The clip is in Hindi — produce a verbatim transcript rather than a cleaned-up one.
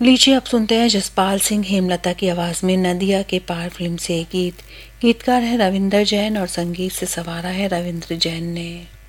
लीजिए अब सुनते हैं जसपाल सिंह हेमलता की आवाज में नदिया के पार फिल्म से गीत। गीतकार है रविंदर जैन और संगीत से संवारा है रविंद्र जैन ने।